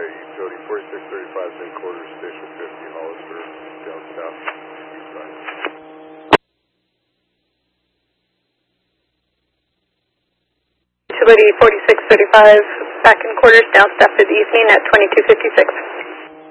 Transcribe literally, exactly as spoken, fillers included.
utility forty-six thirty-five, main quarters, station fifty, Hollister, down south, east side. Utility forty-six thirty-five, back in quarters, down staff for the evening at twenty-two fifty-six.